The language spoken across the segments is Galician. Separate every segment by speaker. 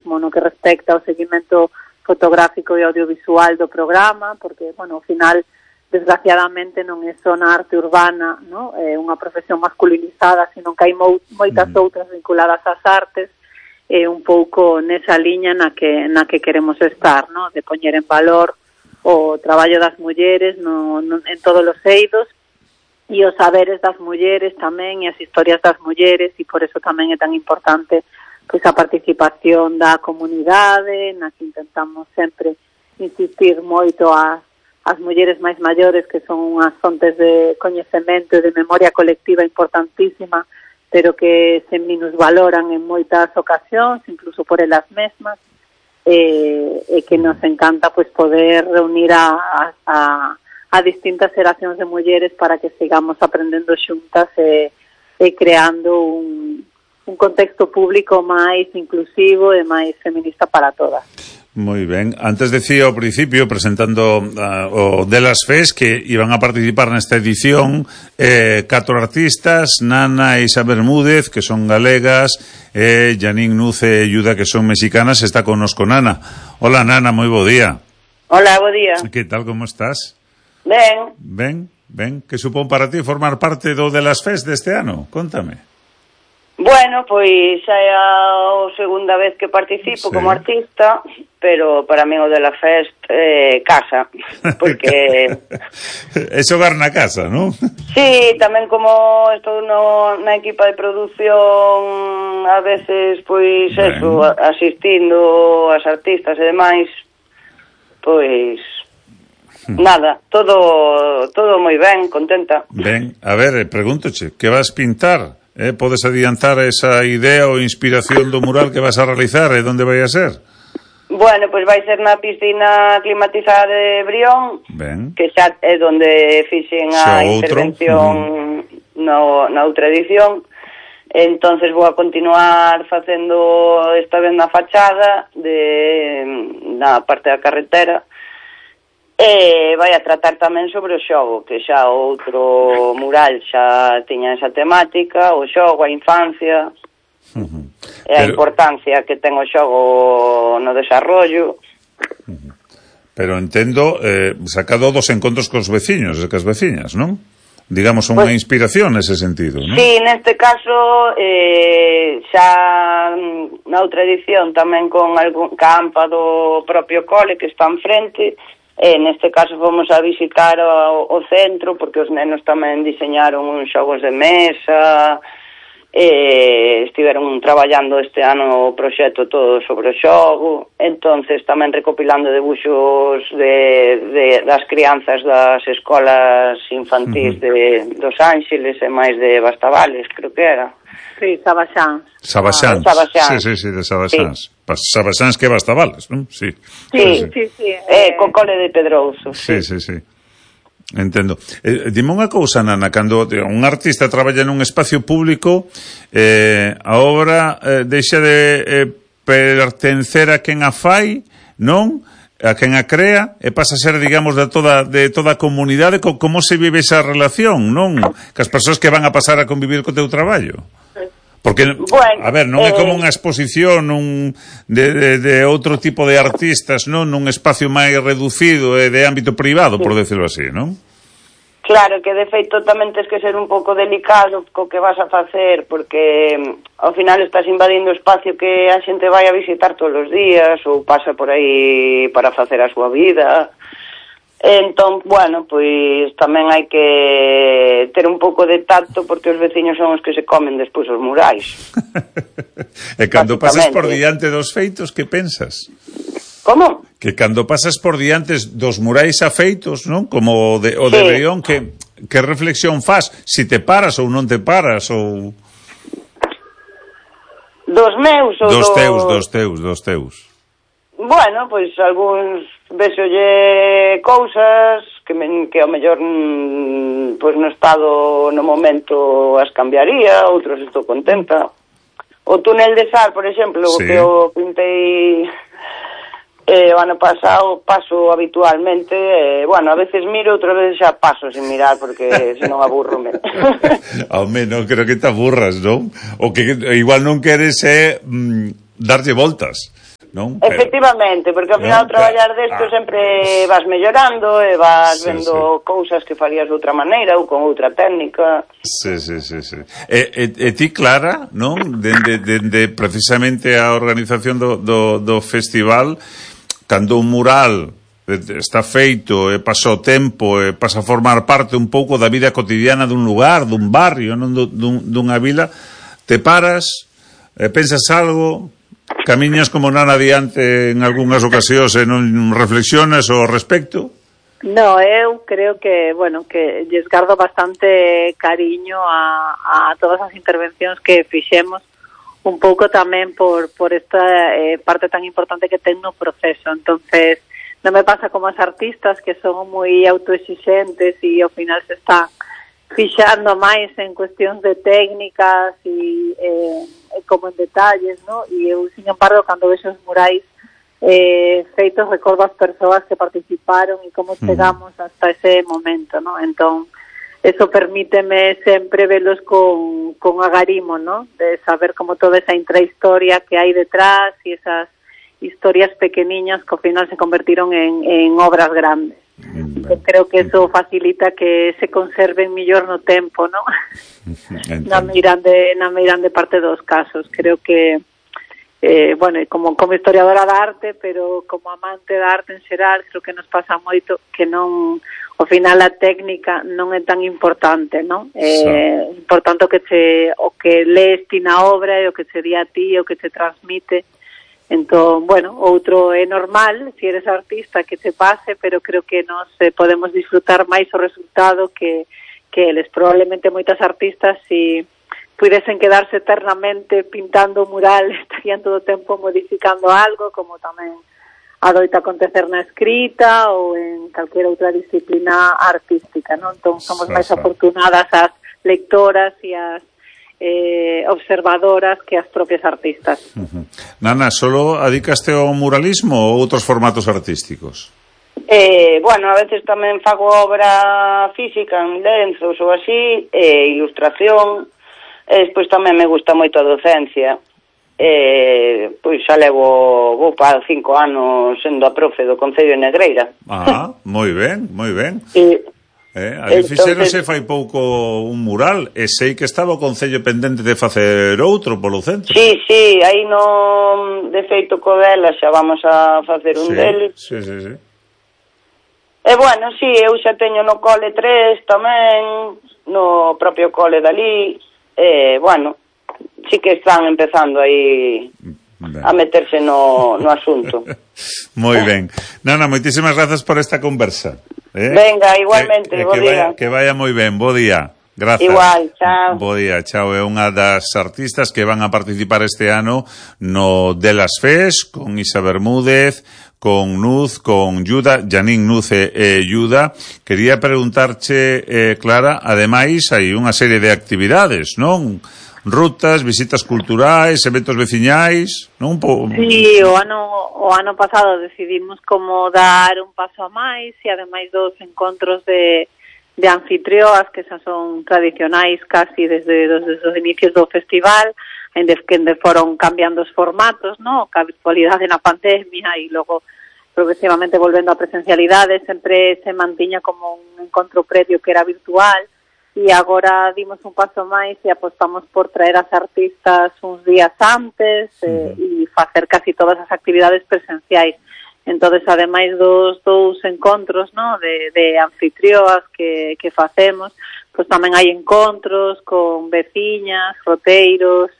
Speaker 1: mesmo no que respecta ao seguimento fotográfico e audiovisual do programa, porque, bueno, ao final, desgraciadamente, non é só na arte urbana, no? É unha profesión masculinizada, sino que hai moitas outras vinculadas ás artes, un pouco nesa liña na que queremos estar, no? De poñer en valor o traballo das mulleres en todos os eidos, e os saberes das mulleres tamén, e as historias das mulleres, e por eso tamén é tan importante pois a participación da comunidade, na que intentamos sempre insistir moito as mulleres máis maiores, que son unhas fontes de coñecemento e de memoria colectiva importantísima, pero que se minusvaloran en moitas ocasións, incluso por elas mesmas, e que nos encanta pois poder reunir a distintas xeracións de mulleres para que sigamos aprendendo xuntas e creando un contexto público máis inclusivo e máis feminista para todas.
Speaker 2: Moi ben. Antes decía ao principio, presentando o Delas Fes, que iban a participar nesta edición 4 artistas, Nana e Isa Bermúdez, que son galegas, e Janine Nuce e Yuda, que son mexicanas. Está connosco Nana. Hola, Nana, moi bo día.
Speaker 3: Hola, bo día.
Speaker 2: Que tal, como estás?
Speaker 3: Ben.
Speaker 2: Ben. Que supón para ti formar parte do Delas Fes deste ano? Contame.
Speaker 3: Bueno, pois xa é a segunda vez que participo como artista, pero para mí o de la Fest casa, porque...
Speaker 2: é xogar na casa, non?
Speaker 3: Sí, tamén como estou na equipa de produción, a veces, pois, eso, asistindo as artistas e demais, pois... Nada, todo moi ben, contenta.
Speaker 2: Ben, a ver, pregúntoche, que vas pintar? Podes adiantar esa idea ou inspiración do mural que vas a realizar e onde vai a ser?
Speaker 3: Bueno, pois vai ser na piscina climatizada de Brión, que xa é onde fixen a intervención na outra edición. Entonces vou a continuar facendo esta vez na fachada na parte da carretera. E vai a tratar tamén sobre o xogo, que xa outro mural xa tiña esa temática, o xogo, a infancia, e a importancia que ten o xogo no desarrollo.
Speaker 2: Pero entendo, sacado dos encontros cos veciños e cas veciñas, non? Digamos, unha inspiración nese sentido, non?
Speaker 3: Sí, neste caso, xa na outra edición tamén con algún campa do propio cole que está enfrente. Neste caso fomos a visitar o centro, porque os nenos tamén diseñaron uns xogos de mesa, estiveron traballando este ano o proxecto todo sobre o xogo, entonces tamén recopilando debuxos das crianzas das escolas infantís de Los Ángeles e máis de Bastavales, creo que era.
Speaker 1: Sí, Sabaxáns.
Speaker 2: Sí, de Sabaxáns. Sí. Sabaxáns que Bastavales, non? Sí.
Speaker 3: Co cole de Pedrouso.
Speaker 2: Sí. Entendo. Dime unha cousa, Nana, cando un artista traballa nun espacio público, a obra deixa de pertencer a quen a fai, non? A quen a crea, e pasa a ser, digamos, de toda a comunidade. Como se vive esa relación, non? Que as persoas que van a pasar a convivir co teu traballo. Porque, a ver, non é como unha exposición de outro tipo de artistas, non? Nun espacio máis reducido e de ámbito privado, por decirlo así, non?
Speaker 3: Claro, que de feito tamén tens que ser un pouco delicado co que vas a facer, porque ao final estás invadindo o espacio que a xente vai a visitar todos os días ou pasa por aí para facer a súa vida. Entón, bueno, pois tamén hai que ter un pouco de tacto, porque os veciños son os que se comen despois os murais.
Speaker 2: E cando pasas por diante dos feitos, que pensas?
Speaker 3: Como?
Speaker 2: Que cando pasas por diante dos murais afeitos, non? Como o de Brión, que reflexión faz? Si te paras ou non te paras, ou...
Speaker 3: Dos meus ou
Speaker 2: dos teus.
Speaker 3: Bueno, pois algúns vexolle cousas que ao mellor pois no estado no momento as cambiaría, outros estou contenta. O túnel de Sar, por exemplo, que eu pintei o ano pasado, paso habitualmente, bueno, a veces miro, outras veces xa paso sin mirar, porque senón aburrome.
Speaker 2: Home, non creo que te aburras, non? O que igual non queres darlle voltas. non?
Speaker 3: Efectivamente, porque ao final traballar desto sempre vas mellorando e vas vendo cousas que farías de outra maneira ou con outra técnica.
Speaker 2: Sí. E ti, Clara, non? Dende precisamente a organización do festival, cando un mural está feito e pasa o tempo e pasa a formar parte un pouco da vida cotidiana dun lugar, dun barrio, non dunha vila, te paras, pensas algo, camiñas como nada adiante en algunhas ocasións e non reflexiones ao respecto?
Speaker 1: No, eu creo que, que lles gardo bastante cariño a todas as intervencións que fixemos, un pouco tamén por esta parte tan importante que ten no proceso. Entonces, non me pasa como as artistas que son moi autoexixentes e ao final se están fixando máis en cuestións de técnicas e como en detalles, ¿no? E eu, sin embargo, cando vexo os murais feitos, recordo as persoas que participaron e como chegamos hasta ese momento, ¿no? Entón, eso permíteme sempre velos con agarimo, ¿no? De saber como toda esa intrahistoria que hai detrás e esas historias pequeniñas que ao final se convertiron en obras grandes. Creo que eso facilita que se conserven millor no tempo, ¿no? na meirande parte dos casos. Creo que como historiadora da arte, pero como amante da arte en xeral, creo que nos pasa moito que non, ao final a técnica non é tan importante, ¿no? Importante o que lees ti na obra e o que che di a ti, o que te transmite. Entón, outro é normal, se eres artista, que te pase, pero creo que nos podemos disfrutar máis o resultado que eles. Probablemente moitas artistas, se puidesen quedarse eternamente pintando mural, estarían todo o tempo modificando algo, como tamén adoita acontecer na escrita ou en calquera outra disciplina artística, non? Entón, somos máis afortunadas as lectoras e as observadoras que as propias artistas.
Speaker 2: Nana, solo adicaste ao muralismo ou outros formatos artísticos?
Speaker 3: A veces tamén fago obra física en lenzos ou así, ilustración, e despois tamén me gusta moito a docencia. Pois xa vou para 5 anos sendo a profe do Concello de Negreira.
Speaker 2: Moi ben. Ali fixeronse fai pouco un mural e sei que estaba o Concello pendente de facer outro polo centro.
Speaker 3: Sí, aí de feito co dela xa vamos a facer un deles.
Speaker 2: Sí.
Speaker 3: E eu xa teño no cole 3 tamén, no propio cole dali, sí que están empezando aí a meterse no asunto.
Speaker 2: Moi ben. Nana, moitísimas grazas por esta conversa.
Speaker 3: Venga, igualmente, bo día.
Speaker 2: Que vaya moi ben, bo día. Grazas.
Speaker 3: Igual, chao.
Speaker 2: Bo día, chao. É unha das artistas que van a participar este ano no Delas Fest, con Isa Bermúdez, con Nuz, con Yuda, Janine Nuz e Yuda. Quería preguntarche, Clara, ademais, hai unha serie de actividades, non? Rutas, visitas culturais, eventos veciñais, non?
Speaker 1: Sí, o ano pasado decidimos como dar un paso a máis e ademais dos encontros de anfitrioas que xa son tradicionais casi desde os inicios do festival, que foron cambiando os formatos, ¿no? A virtualidade na pandemia e logo progresivamente volvendo a presencialidade, sempre se mantiña como un encontro previo que era virtual. E agora dimos un paso máis e apostamos por traer as artistas uns días antes e facer casi todas as actividades presenciais. Entonces, ademais dos dous encontros, ¿no? de anfitrioas que facemos, pues tamén hai encontros con veciñas, roteiros,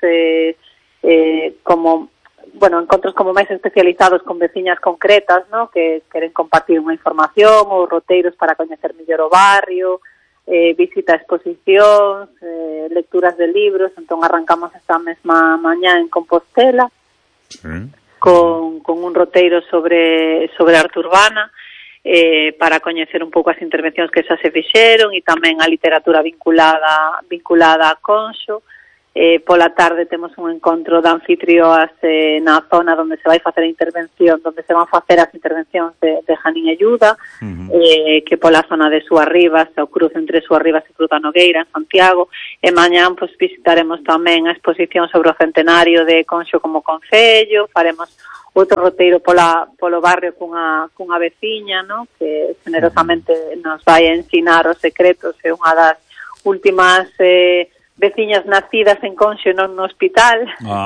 Speaker 1: encontros como máis especializados con veciñas concretas, ¿no? Que queren compartir unha información ou roteiros para coñecer mellor o barrio, visita a exposicións, lecturas de libros. Entón arrancamos esta mesma mañá en Compostela con un roteiro sobre arte urbana para coñecer un pouco as intervencións que xa se fixeron e tamén a literatura vinculada a Conxo. Pola tarde temos un encontro de anfitrioas na zona onde se vai facer a intervención, onde se van facer as intervencións de Janine e Yuda, que pola zona de Suarribas, o cruce entre Suarribas e Cruz da Nogueira, en Santiago. E mañán visitaremos tamén a exposición sobre o centenario de Conxo como concello, faremos outro roteiro polo barrio cunha veciña, no? Que generosamente nos vai a ensinar os secretos, é unha das últimas veciñas nacidas en Conxo, non no hospital.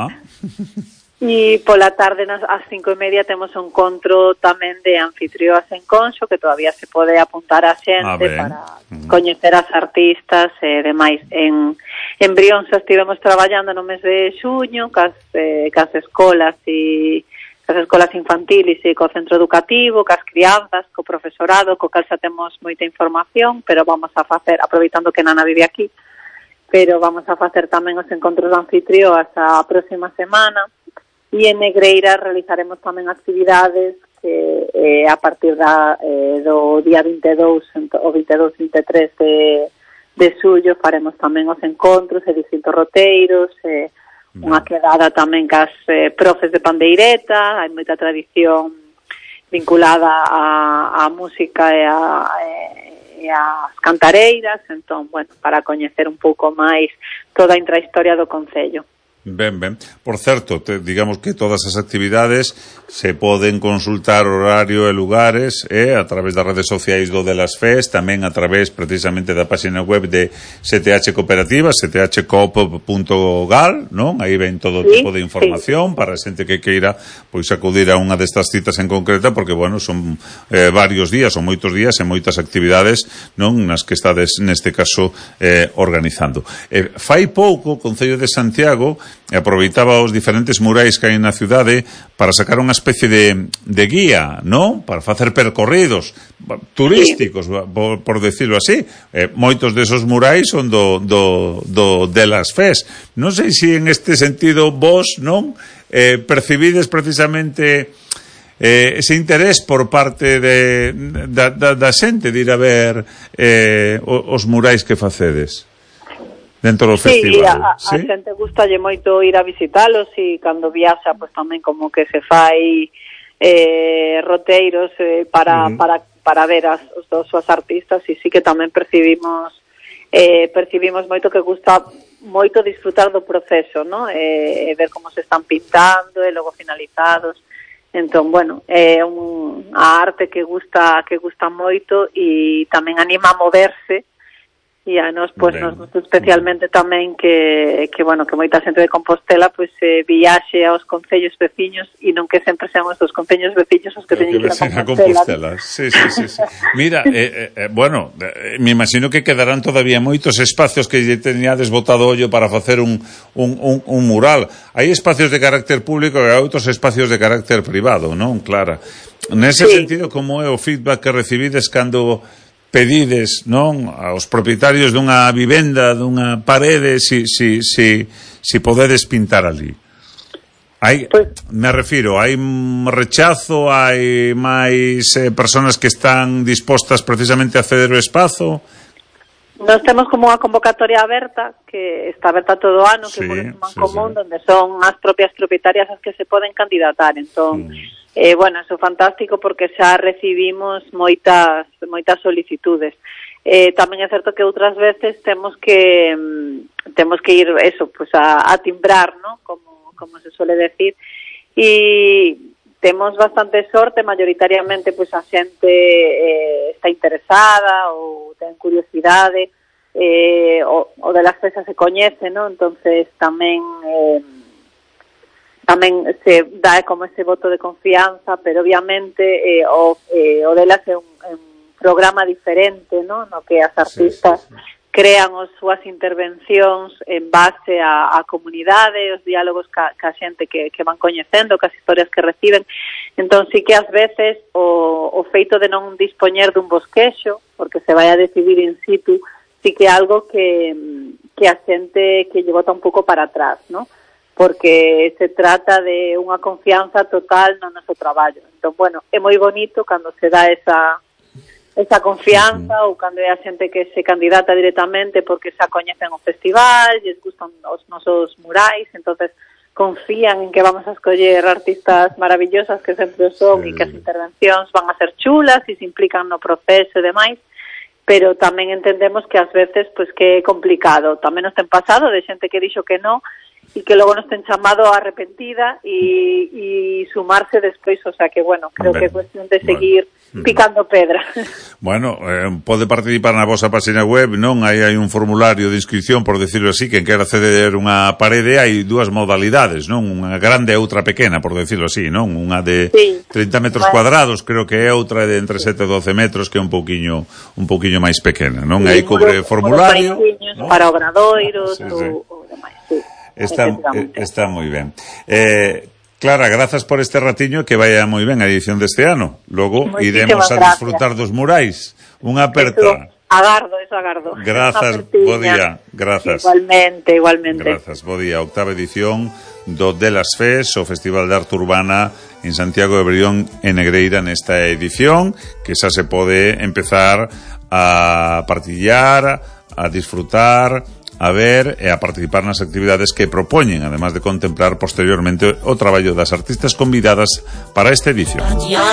Speaker 1: E pola tarde ás 5:30 temos un encontro tamén de anfitrioas en Conxo, que todavía se pode apuntar a xente para coñecer as artistas e demais. En Brión xa estivemos traballando no mes de xuño cas escolas e cas escolas infantiles e co centro educativo, cas crianzas, co profesorado, co cal xa temos moita información, pero vamos a facer, aproveitando que Nana vive aquí, pero vamos a facer tamén os encontros de anfitrioas a próxima semana. E en Negreira realizaremos tamén actividades que a partir do día 22 o 22-23 de xullo faremos tamén os encontros e distintos roteiros, unha quedada tamén cas profes de pandeireta, hai moita tradición vinculada á música e ás cantareiras, entón, bueno, para coñecer un pouco máis toda a intrahistoria do concello.
Speaker 2: Ben. Por certo, digamos que todas as actividades se poden consultar horario e lugares a través das redes sociais do Delas Fes, tamén a través precisamente da página web de STH Cooperativa, sthcoop.gal, non? Aí ven todo tipo de información para a xente que queira pois acudir a unha destas citas en concreta, porque, bueno, son varios días, son moitos días e moitas actividades, non? Nas que estades, neste caso, organizando. Fai pouco, o Concello de Santiago aproveitaba os diferentes murais que hai na cidade para sacar unha especie de guía, non? Para facer percorridos turísticos, por decirlo así. Moitos desos murais son do Delas Fes. Non sei se en este sentido vos, non? Percibides precisamente ese interés por parte da xente de ir a ver os murais que facedes dentro do festival.
Speaker 1: A xente gustalle moito ir a visitalos e cando viaxa, pues tamén como que se fai roteiros para ver os súas artistas, e sí que tamén percibimos moito que gusta moito disfrutar do proceso, ¿no? Ver como se están pintando e logo finalizados. Entón, bueno, é a arte que gusta moito e tamén anima a moverse. E a nos, pues, nos gusta especialmente tamén que moita xente de Compostela pois viaxe aos concellos veciños e non que sempre sean os dos concellos veciños os que teñen que ir a Compostela.
Speaker 2: Sí. Mira, bueno, me imagino que quedarán todavía moitos espacios que lle teñades botado ollo para facer un mural. Hai espacios de carácter público e outros espacios de carácter privado, non, Clara? Nese sentido, como é o feedback que recibides cando pedides, non, aos propietarios dunha vivenda, dunha parede, si podedes pintar ali? Me refiro, hai rechazo, hai máis personas que están dispostas precisamente a ceder o espazo?
Speaker 1: Nós temos como unha convocatoria aberta, que está aberta todo o ano, que é un común, donde son as propias propietarias as que se poden candidatar, entón... bueno, eso é fantástico porque xa recibimos moitas solicitudes. Tamén é certo que outras veces temos que ir eso, pues a timbrar, ¿no? Como se suele decir. E temos bastante sorte, mayoritariamente pues a xente está interesada ou ten curiosidade, o de las fesas se coñece, ¿no? Entonces tamén se dá como ese voto de confianza, pero obviamente o delas é un programa diferente, ¿no? No que as artistas crean as súas intervencións en base á comunidade, os diálogos ca xente que van coñecendo, cas historias que reciben. Entón sí que ás veces o feito de non dispoñer dun bosquexo, porque se vai a decidir in situ, sí que é algo que a xente que lle bota un pouco para atrás, ¿no? Porque se trata de unha confianza total no noso traballo. Entón, bueno, é moi bonito cando se dá esa confianza ou cando é a xente que se candidata directamente porque xa coñecen o festival, lles gustan os nosos murais, entonces confían en que vamos a escoller artistas maravillosas que sempre son e que as intervencións van a ser chulas e se implican no proceso e demais, pero tamén entendemos que ás veces pues que é complicado. Tamén nos ten pasado de xente que dixo que non, que logo nos ten chamado a arrepentida e sumarse despois, o sea que, bueno, creo que é cuestión de seguir picando pedra.
Speaker 2: Bueno, pode participar na vosa página web, non? Aí hai un formulario de inscripción, por decirlo así, quen quer acceder unha parede, hai dúas modalidades, non? Unha grande e outra pequena, por decirlo así, non? Unha de 30 metros cuadrados, creo que é outra de entre 7 e 12 metros, que é un pouquiño máis pequena, non? Aí cobre formulario,
Speaker 1: ¿no? Para obradoiros ou demais,
Speaker 2: Está moi ben. Clara, grazas por este ratiño, que vaya moi ben a edición deste ano. Logo iremos a disfrutar dos murais. Unha aperta.
Speaker 1: Eso agardo.
Speaker 2: Grazas, bo día. Grazas.
Speaker 1: Igualmente.
Speaker 2: Grazas, bo día. Octava edición do Delas Fes, o Festival de Arte Urbana en Santiago de Brión e Negreira nesta edición, que xa se pode empezar a partillar, a disfrutar, a ver e a participar nas actividades que propoñen, además de contemplar posteriormente o traballo das artistas convidadas para esta edición.